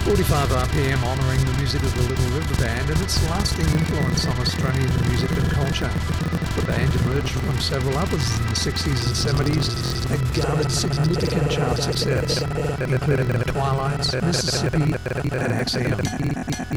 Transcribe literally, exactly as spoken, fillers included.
forty-five R P M honouring the music of the Little River Band and its lasting influence on Australian music and culture. The band emerged from several others in the sixties and seventies and garnered significant chart success, including The Twilights, Mississippi and Axiom.